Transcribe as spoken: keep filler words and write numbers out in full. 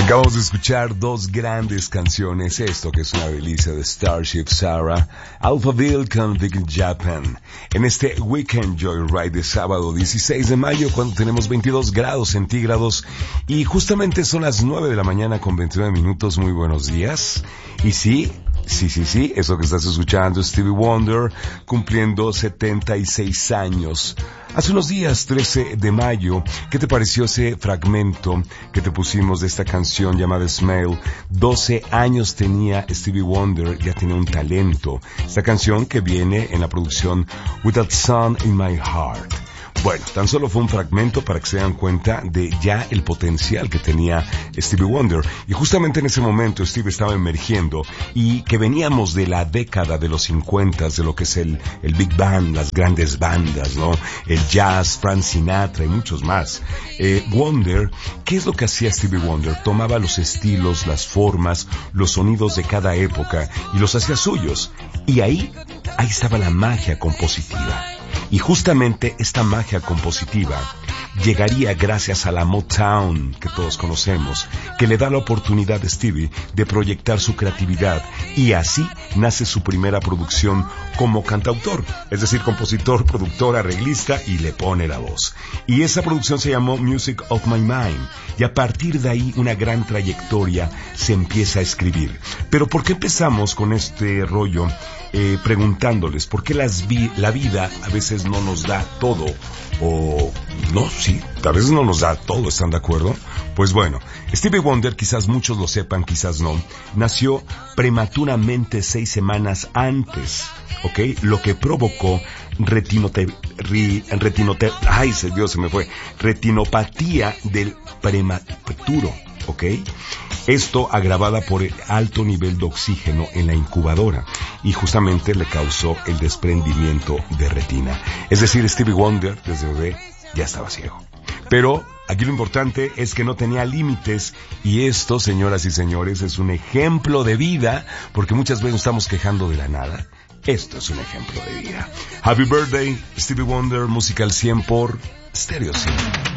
Acabamos de escuchar dos grandes canciones, esto que es una delicia de Starship Sarah, Alphaville con Big Japan, en este Weekend Joyride de sábado dieciséis de mayo, cuando tenemos veintidós grados centígrados, y justamente son las nueve de la mañana con veintinueve minutos. Muy buenos días, y sí, sí, sí, sí, eso que estás escuchando es Stevie Wonder, cumpliendo setenta y seis años. Hace unos días, trece de mayo, ¿qué te pareció ese fragmento que te pusimos de esta canción llamada Smile? doce años tenía Stevie Wonder, ya tenía un talento. Esta canción que viene en la producción With That Sun in My Heart. Bueno, tan solo fue un fragmento para que se den cuenta de ya el potencial que tenía Stevie Wonder. Y justamente en ese momento Stevie estaba emergiendo, y que veníamos de la década de los cincuenta, de lo que es el, el Big Band, las grandes bandas, ¿no? El jazz, Frank Sinatra y muchos más. Eh, Wonder, ¿qué es lo que hacía Stevie Wonder? Tomaba los estilos, las formas, los sonidos de cada época y los hacía suyos. Y ahí, ahí estaba la magia compositiva. Y justamente esta magia compositiva llegaría gracias a la Motown que todos conocemos, que le da la oportunidad a Stevie de proyectar su creatividad, y así nace su primera producción como cantautor, es decir, compositor, productor, arreglista, y le pone la voz. Y esa producción se llamó Music of My Mind, y a partir de ahí una gran trayectoria se empieza a escribir. Pero ¿por qué empezamos con este rollo? Eh, preguntándoles por qué las vi- la vida a veces no nos da todo, o no, sí, a veces no nos da todo, ¿están de acuerdo? Pues bueno, Stevie Wonder, quizás muchos lo sepan, quizás no, nació prematuramente seis semanas antes, ¿ok? Lo que provocó retinote, ri, retinote, ay, Dios, se me fue, retinopatía del prematuro, ¿ok? Esto agravada por el alto nivel de oxígeno en la incubadora, y justamente le causó el desprendimiento de retina. Es decir, Stevie Wonder desde bebé ya estaba ciego. Pero aquí lo importante es que no tenía límites, y esto, señoras y señores, es un ejemplo de vida, porque muchas veces nos estamos quejando de la nada. Esto es un ejemplo de vida. Happy birthday, Stevie Wonder, música al cien por Stereo cien.